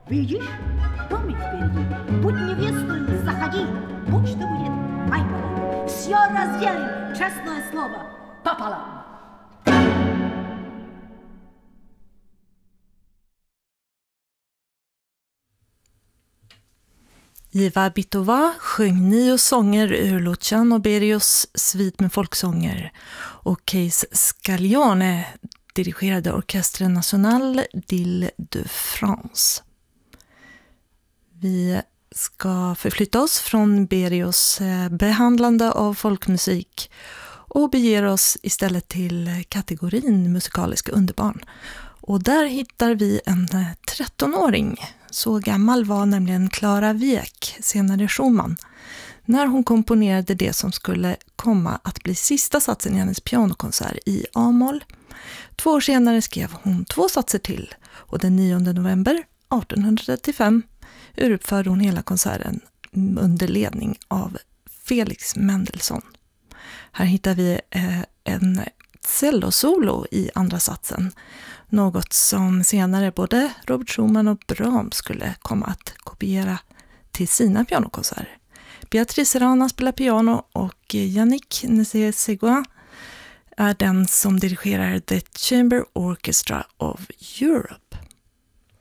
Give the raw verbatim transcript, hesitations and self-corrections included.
Видишь, домик впереди. Будь невестой, заходи. Будь что будет, айпала. Все разделим, честное слово, пополам. Iva Bitova sjöng nio sånger ur Luciano Berrios svit med folksånger och Case Scaglione dirigerade Orchestre Nationale d'Île de France. Vi ska förflytta oss från Berrios behandlande av folkmusik och beger oss istället till kategorin musikaliska underbarn. Och där hittar vi en trettonåring. Så gammal var nämligen Clara Wieck, senare Schumann, när hon komponerade det som skulle komma att bli sista satsen i hennes pianokonsert i A-moll. Två år senare skrev hon två satser till och den nionde november artonhundratrettiofem uruppförde hon hela konserten under ledning av Felix Mendelssohn. Här hittar vi eh, en cellosolo i andra satsen, något som senare både Robert Schumann och Brahms skulle komma att kopiera till sina pianokonserter. Beatrice Rana spelar piano och Yannick Nézet-Séguin är den som dirigerar The Chamber Orchestra of Europe.